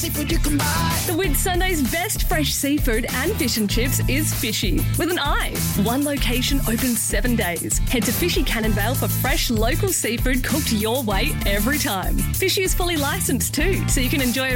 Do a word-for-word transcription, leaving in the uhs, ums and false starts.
seafood you can buy. The Whitsunday's best fresh seafood and fish and chips is Fishy, with an I. One location open seven days. Head to Fishy Cannonvale for fresh local seafood cooked your way every time. Fishy is fully licensed too, so you can enjoy